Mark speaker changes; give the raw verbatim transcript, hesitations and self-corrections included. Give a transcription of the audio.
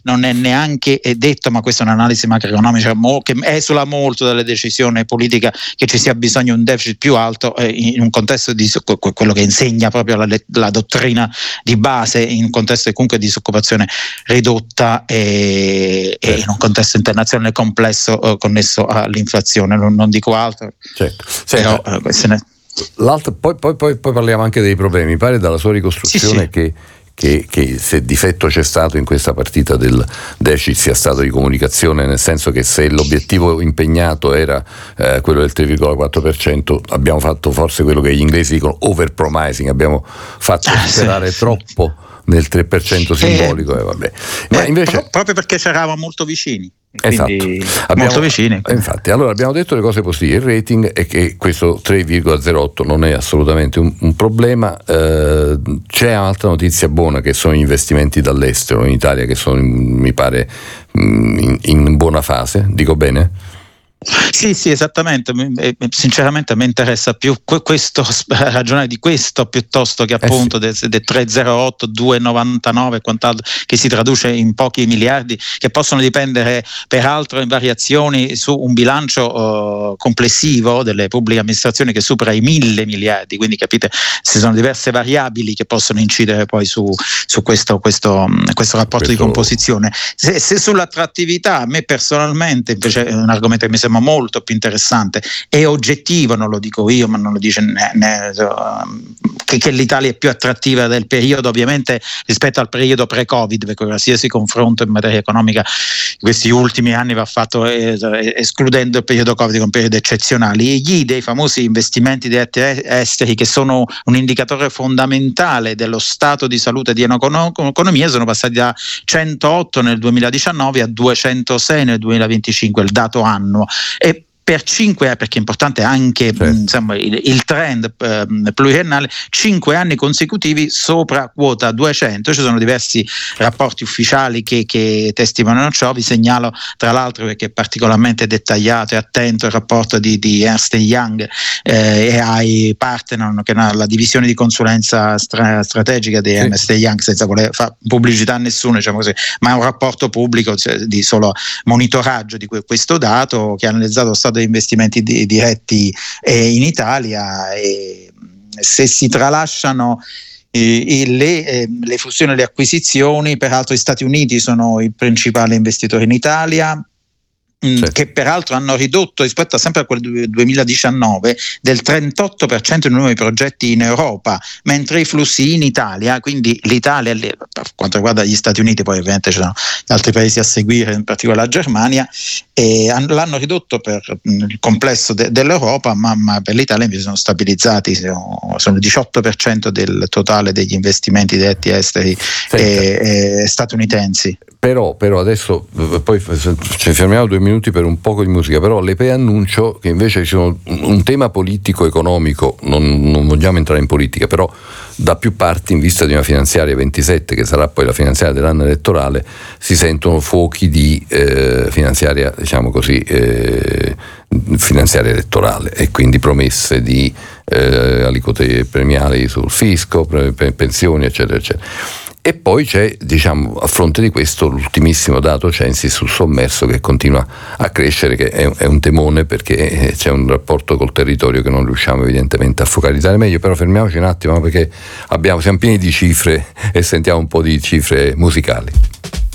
Speaker 1: non è neanche detto, ma questa è un'analisi macroeconomica che esula molto dalle decisioni politiche, che ci sia bisogno di un deficit più alto eh, in un contesto di quello che insegna proprio la, la dottrina di base, in un contesto comunque di disoccupazione ridotta e, certo. e in un contesto internazionale complesso eh, connesso all'inflazione, non, non dico altro.
Speaker 2: Certo.
Speaker 1: Però, eh, ne...
Speaker 2: L'altro, poi, poi, poi, poi parliamo anche dei problemi. Mi pare dalla sua ricostruzione sì, sì. che Che, che se difetto c'è stato in questa partita del deficit sia stato di comunicazione, nel senso che se l'obiettivo impegnato era eh, quello del tre virgola quattro per cento, abbiamo fatto forse quello che gli inglesi dicono overpromising, abbiamo fatto superare sì, troppo nel tre per cento simbolico e eh, vabbè. Ma
Speaker 1: eh, invece pro- proprio perché c'eravamo molto vicini.
Speaker 2: Esatto, abbiamo,
Speaker 1: molto vicini.
Speaker 2: Infatti, allora abbiamo detto le cose positive. Il rating è che questo tre virgola zero otto non è assolutamente un, un problema. Eh, c'è un'altra notizia buona, che sono gli investimenti dall'estero in Italia, che sono, mi pare, in, in buona fase. Dico bene?
Speaker 1: Sì, sì, esattamente. Sinceramente mi interessa più questo, ragionare di questo piuttosto che appunto eh sì. del tre virgola zero otto, due virgola novantanove e quant'altro, che si traduce in pochi miliardi, che possono dipendere peraltro in variazioni su un bilancio uh, complessivo delle pubbliche amministrazioni che supera i mille miliardi. Quindi capite, ci sono diverse variabili che possono incidere poi su, su questo, questo, questo rapporto questo... di composizione. Se, se sull'attrattività, a me personalmente invece è un argomento che mi sembra molto più interessante e oggettivo, non lo dico io ma non lo dice ne, ne, che, che l'Italia è più attrattiva del periodo ovviamente rispetto al periodo pre-Covid, perché qualsiasi confronto in materia economica in questi ultimi anni va fatto eh, escludendo il periodo Covid con periodi eccezionali. Gli dei famosi investimenti diretti esteri, che sono un indicatore fondamentale dello stato di salute di un'economia, sono passati da centootto nel duemiladiciannove a duecentosei nel duemilaventicinque, il dato annuo. E per cinque anni, perché è importante anche sì. insomma, il, il trend eh, pluriennale, cinque anni consecutivi sopra quota duecento. Ci sono diversi rapporti ufficiali che, che testimoniano ciò. Vi segnalo tra l'altro, perché è particolarmente dettagliato e attento, il rapporto di, di Ernst and Young eh, e ai partner, che è la divisione di consulenza stra- strategica di sì. Ernst and Young, senza voler fare pubblicità a nessuno, diciamo così, ma è un rapporto pubblico, cioè, di solo monitoraggio di que- questo dato, che ha analizzato lo stato di investimenti di, diretti eh, in Italia, e se si tralasciano eh, le, eh, le fusioni e le acquisizioni, peraltro gli Stati Uniti sono il principale investitore in Italia, Certo. che peraltro hanno ridotto rispetto a sempre a quel duemiladiciannove del trentotto per cento il numero di progetti in Europa, mentre i flussi in Italia, quindi l'Italia per quanto riguarda gli Stati Uniti, poi ovviamente ci sono altri paesi a seguire, in particolare la Germania, e l'hanno ridotto per il complesso de- dell'Europa, ma, ma per l'Italia invece sono stabilizzati, sono, sono il diciotto per cento del totale degli investimenti diretti esteri e, e statunitensi.
Speaker 2: Però, però adesso poi ci fermiamo due minuti per un poco di musica, però le preannuncio che invece ci sono un tema politico-economico, non, non vogliamo entrare in politica, però da più parti, in vista di una finanziaria ventisette, che sarà poi la finanziaria dell'anno elettorale, si sentono fuochi di eh, finanziaria, diciamo così, eh, finanziaria elettorale, e quindi promesse di eh, aliquote premiali sul fisco, pre- pensioni, eccetera, eccetera. E poi c'è, diciamo, a fronte di questo, l'ultimissimo dato Censis sul sommerso, che continua a crescere, che è, è un temone, perché c'è un rapporto col territorio che non riusciamo evidentemente a focalizzare meglio. Però fermiamoci un attimo, perché abbiamo, siamo pieni di cifre e sentiamo un po' di cifre musicali.